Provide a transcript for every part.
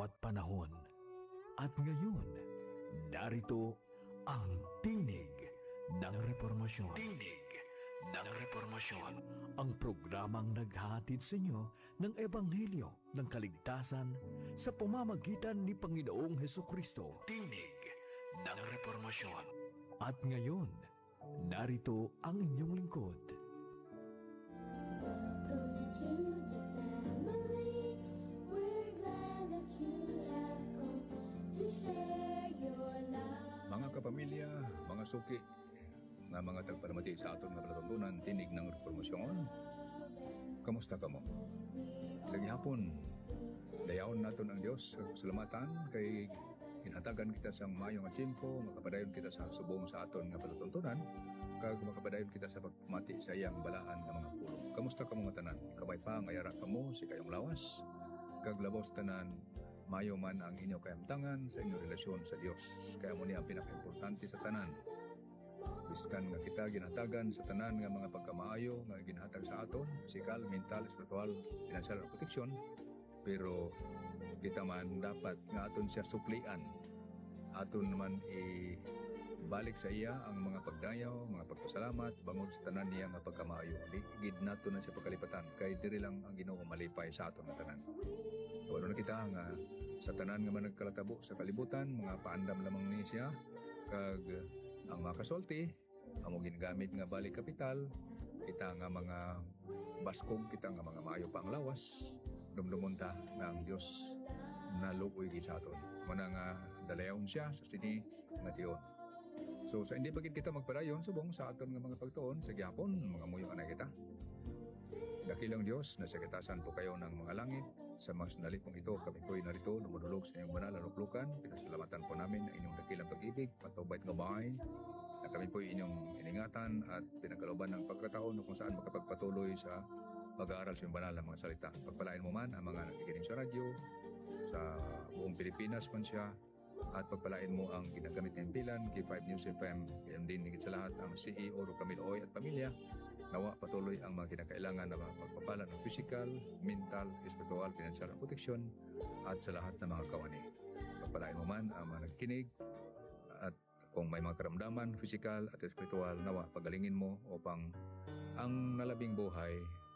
bawat panahon. At ngayon, narito ang Tinig ng Reformasyon. Tinig ng Reformasyon. Ang programang naghahatid sa inyo ng Ebanghelyo ng Kaligtasan sa pamamagitan ni Panginoong Hesukristo. Tinig ng Reformasyon. At ngayon, narito ang inyong lingkod. Welcome to the family. We're glad that you have come to share your love. Mga kapamilya, mga suki, nga mga tagparamati sa aton nga palatuntunan, Tinig ng Reformasyon. Kamusta ka mo? Sa gihapon, dayaon naton ang Dios sa salamatan kay ginhatagan kita sa mayong nga tiyempo, makapadayon kita sa subong sa aton nga palatuntunan, kag makapadayon kita sa pagmati sa iyang balaan nga mga pulong. Kamusta ka mga tanan? Kabay pa nga yara ka mo si kayong lawas, kag labaw sa tanan, mayo man ang inyo kayamtangan sa inyong relasyon sa Dios. Kaya mo ni ang pinaka-importante sa tanan. Biskan nga kita ginhatagan sa tanan nga mga pagkamaayo nga ginhatag sa aton, physical, mental, spiritual, financial protection, pero kita man dapat nga aton siya suplian, aton naman balik sa iya ang mga pagdayaw, mga pagpasalamat bangod sa tanan niya nga pagkamaayo. Gid nato na siya pagkalipatan kay diri lang ang Ginoo malipay sa aton nga tanan. Wala na kita nga sa tanan nga man nagkalatabo sa kalibutan, mga paandam lamang ni siya, kag ang mga kasulti amo ginagamit nga balik kapital, kita nga mga baskog, kita nga mga maayo pang lawas, dumdumon ta nga ang Dios naluoy sa aton. Muna nga dalayaon siya sa sini nga tiyon. So sa hindi pagid kita magpadayon subong sa aton nga mga pagtuon sa gihapon, mga muyo ana kita. Dakilang Diyos, nasa kitasan po kayo ng mga langit. Sa mga sandali pong ito, kami po'y narito, lumudulog sa inyong banal na luklukan. Pinasalamatan po namin ang inyong dakilang pag-ibig, patubay at gabay. Na kami po'y inyong iningatan at pinagkalooban ng pagkataon kung saan makapagpatuloy sa pag-aaral sa inyong banal na mga salita. Pagpalain mo man ang mga nakikinig sa radyo, sa buong Pilipinas man siya, at pagpalain mo ang ginagamit ng bilan, K5 News FM, kayang din higit sa lahat ang CEO, Camilo Oy at pamilya. Nawa patuloy ang mga kinakailangan na magpapala ng physical, mental, spiritual, financial protection at sa lahat ng mga kawani. Pagpalain mo man ang mga nagkinig at kung may mga karamdaman, physical at spiritual, nawa pagalingin mo upang ang nalabing buhay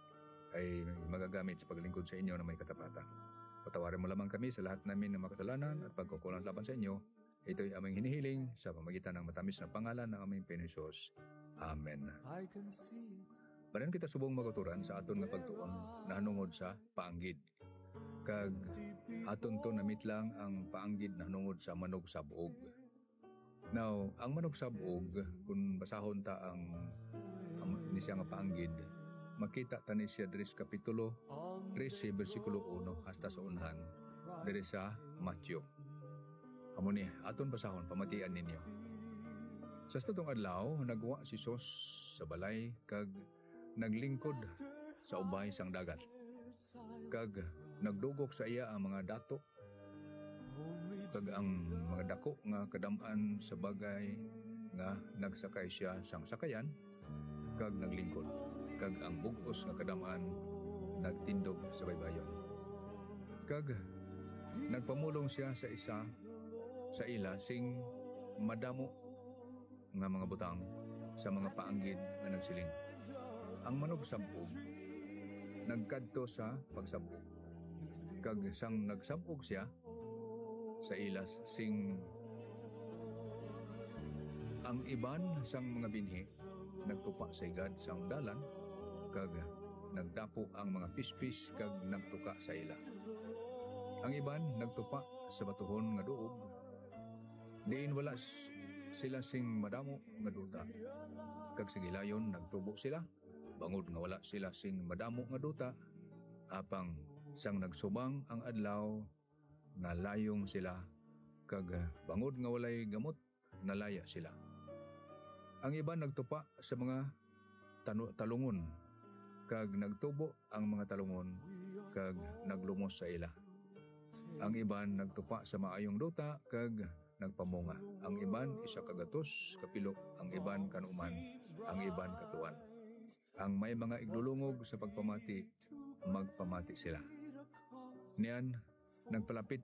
ay magagamit sa paglingkod sa inyo na may katapatan. Patawarin mo lamang kami sa lahat namin ng makasalanan at pagkukulang laban sa inyo. Ito'y aming hinihiling sa pamagitan ng matamis na pangalan ng aming Panginoon. Amen. Parin kita subong maguturan sa aton nga pagtuon na hanungod sa paanggid. Kag aton to namit lang ang paanggid na hanungod sa manog sabog. Now, ang manog sabog, kung basahon ta ang ni siya nga paanggid, makita tani siya diri sa kapitulo 13 bersikulo 1 hasta sa unhan diri sa Matthew. Amo ni aton basahon pamatian ninyo. Sa statong adlaw, nagwa si Sos sa balay kag naglingkod sa ubay sang dagat. Kag nagdugok sa iya ang mga dato kag ang mga dako nga kadam-an sa bagay nga nagsakay siya sang sakayan kag naglingkod. Kag ang bugos nga kadam-an nagtindog sa baybayon. Kag nagpamulong siya sa isa sa ila sing madamo nga mga butang sa mga paanggid nga nagsiling. Ang manog sabog nagkadto sa pagsabog. Kag sang nagsabog siya sa ilas sing ang iban sang mga binhi nagtupa sa igad sang dalan kag nagdapo ang mga pispis kag nagtuka sa ila. Ang iban nagtupa sa batuhon nga duog. Diin wala sila sing madamo nga duta. Kag sa gilayon nagtubo sila, bangod nga wala sila sing madamo nga duta. Apang sang nagsubang ang adlaw, nalayong sila, kag bangod nga walay gamot, nalaya sila. Ang iban nagtupa sa mga talungon, kag nagtubo ang mga talungon, kag naglumos sa ila. Ang iban nagtupa sa maayong duta, kag nagpamunga. Ang iban isa kagatos, kapilo. Ang iban kanuman, ang iban katuan. Ang may mga igdulungog sa pagpamati, magpamati sila. Niyan, nagpalapit